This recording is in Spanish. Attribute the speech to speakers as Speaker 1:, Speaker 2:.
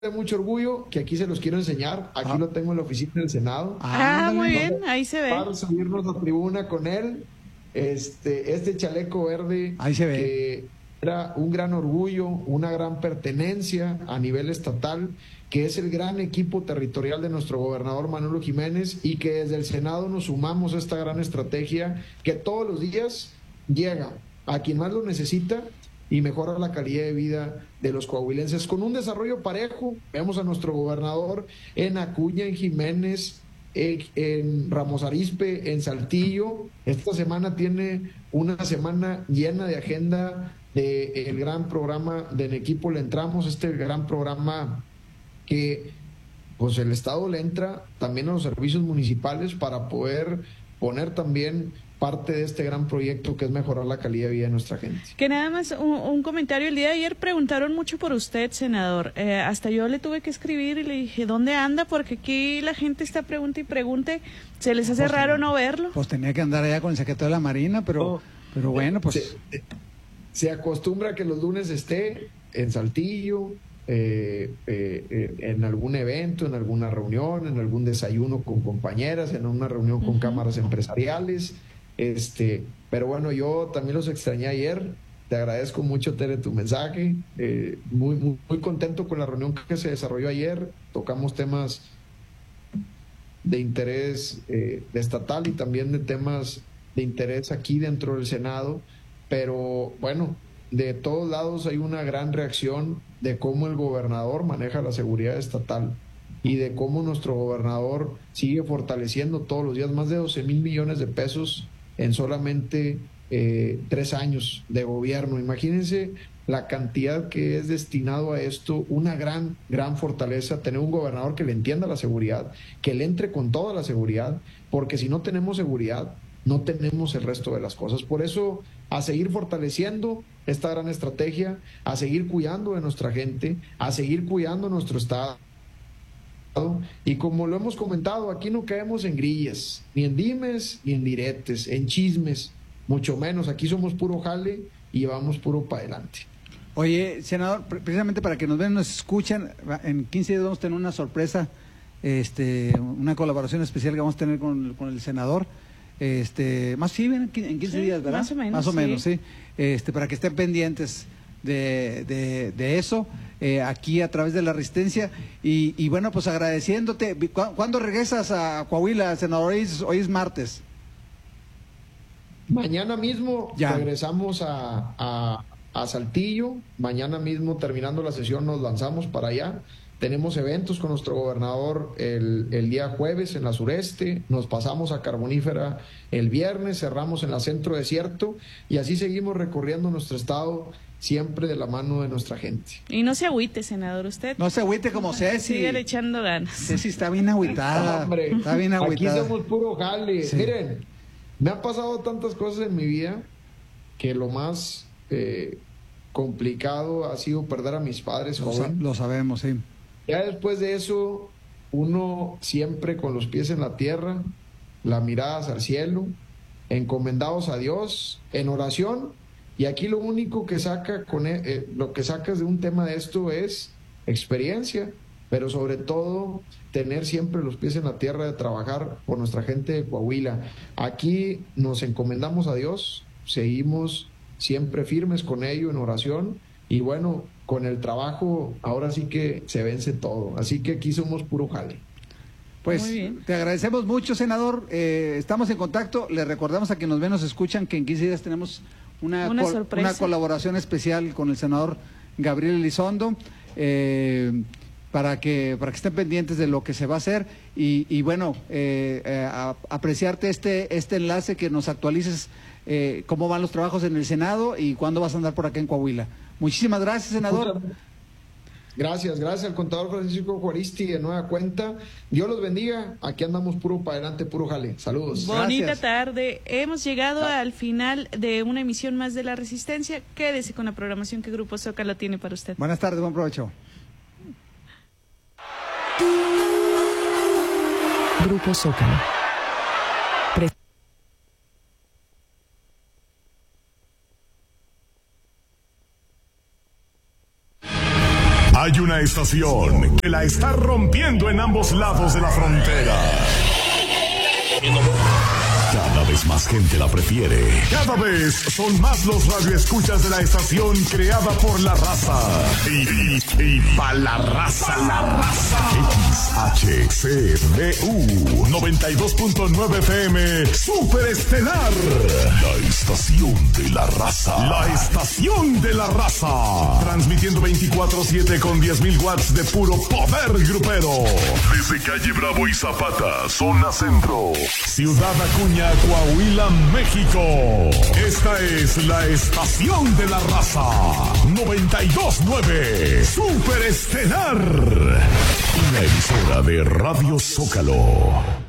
Speaker 1: de mucho orgullo, que aquí se los quiero enseñar. Aquí lo tengo en la oficina del Senado.
Speaker 2: Muy bien, ahí se ve.
Speaker 1: Para subirnos a tribuna con él. Este chaleco verde,
Speaker 3: ahí se ve,
Speaker 1: que era un gran orgullo, una gran pertenencia a nivel estatal, que es el gran equipo territorial de nuestro gobernador Manolo Jiménez, y que desde el Senado nos sumamos a esta gran estrategia que todos los días llega a quien más lo necesita y mejora la calidad de vida de los coahuilenses con un desarrollo parejo. Vemos a nuestro gobernador en Acuña, en Jiménez, en Ramos Arizpe, en Saltillo. Esta semana tiene una semana llena de agenda del gran programa de En Equipo Le Entramos, este gran programa que pues el Estado le entra también a los servicios municipales para poder poner también parte de este gran proyecto que es mejorar la calidad de vida de nuestra gente.
Speaker 2: Que nada más un comentario. El día de ayer preguntaron mucho por usted, senador. Hasta yo le tuve que escribir y le dije, ¿dónde anda? Porque aquí la gente está pregunte y pregunte. ¿Se les hace raro no verlo?
Speaker 3: Pues tenía que andar allá con el secretario de la Marina, pero bueno, pues...
Speaker 1: Se acostumbra que los lunes esté en Saltillo, en algún evento, en alguna reunión, en algún desayuno con compañeras, en una reunión con cámaras empresariales. Pero bueno, yo también los extrañé ayer. Te agradezco mucho, Tere, tu mensaje. Muy contento con la reunión que se desarrolló ayer. Tocamos temas de interés estatal y también de temas de interés aquí dentro del Senado. Pero bueno, de todos lados hay una gran reacción de cómo el gobernador maneja la seguridad estatal y de cómo nuestro gobernador sigue fortaleciendo todos los días más de 12,000 millones de pesos en solamente 3 años de gobierno. Imagínense la cantidad que es destinado a esto, una gran fortaleza, tener un gobernador que le entienda la seguridad, que le entre con toda la seguridad, porque si no tenemos seguridad, no tenemos el resto de las cosas. Por eso, a seguir fortaleciendo esta gran estrategia, a seguir cuidando de nuestra gente, a seguir cuidando nuestro Estado. Y como lo hemos comentado, aquí no caemos en grillas, ni en dimes, ni en diretes, en chismes, mucho menos. Aquí somos puro jale y vamos puro para adelante.
Speaker 3: Oye, senador, precisamente para que nos vean, nos escuchan, en 15 días vamos a tener una sorpresa, una colaboración especial que vamos a tener con el senador. Más sí, en 15 días, ¿verdad?
Speaker 2: Más o menos,
Speaker 3: sí. Para que estén pendientes de eso, aquí a través de la Resistencia. Y bueno, pues agradeciéndote. ¿Cuándo regresas a Coahuila, senador? Hoy es martes.
Speaker 1: Mañana mismo regresamos a Saltillo. Mañana mismo, terminando la sesión, nos lanzamos para allá. Tenemos eventos con nuestro gobernador el día jueves en la sureste, nos pasamos a Carbonífera el viernes, cerramos en la Centro Desierto y así seguimos recorriendo nuestro estado, siempre de la mano de nuestra gente.
Speaker 2: Y no se agüite, senador, usted.
Speaker 3: No se agüite como Ceci.
Speaker 2: Sigue echando ganas.
Speaker 3: Ceci está bien agüitada.
Speaker 1: Hombre,
Speaker 3: está bien agüitada.
Speaker 1: Aquí somos puro jale. Sí. Miren, me han pasado tantas cosas en mi vida que lo más complicado ha sido perder a mis padres joven.
Speaker 3: Lo sabemos, sí.
Speaker 1: Ya después de eso, uno siempre con los pies en la tierra, las miradas al cielo, encomendados a Dios, en oración, y aquí lo único que lo que sacas de un tema de esto es experiencia, pero sobre todo tener siempre los pies en la tierra, de trabajar por nuestra gente de Coahuila. Aquí nos encomendamos a Dios, seguimos siempre firmes con ello en oración, y bueno, con el trabajo ahora sí que se vence todo, así que aquí somos puro jale.
Speaker 3: Pues te agradecemos mucho, senador, estamos en contacto, le recordamos a quienes nos ven, nos escuchan, que en 15 días tenemos una colaboración especial con el senador Gabriel Elizondo, para que estén pendientes de lo que se va a hacer y bueno, apreciarte este enlace, que nos actualices cómo van los trabajos en el Senado y cuándo vas a andar por acá en Coahuila. Muchísimas gracias, senador.
Speaker 1: Gracias al contador Francisco Juaristi, de nueva cuenta. Dios los bendiga. Aquí andamos puro para adelante, puro jale. Saludos.
Speaker 2: Bonita tarde. Hemos llegado al final de una emisión más de La Resistencia. Quédese con la programación que Grupo Zócalo tiene para usted.
Speaker 3: Buenas tardes, buen provecho.
Speaker 4: Grupo Zócalo.
Speaker 5: Hay una
Speaker 4: una estación que la está rompiendo en ambos lados de la frontera. Cada vez más gente la prefiere. Cada vez son más los radioescuchas de la estación creada por la raza. Y pa' la raza. XHCBU 92.9 FM Super Estelar. La estación de la raza. La estación de la raza. Transmitiendo 24/7 con 10,000 watts de puro poder grupero. Desde calle Bravo y Zapata, zona centro. Ciudad Acuña, Coahuila, México. Esta es la estación de la raza. 92.9 Super Estelar. Una emisora de Radio Zócalo.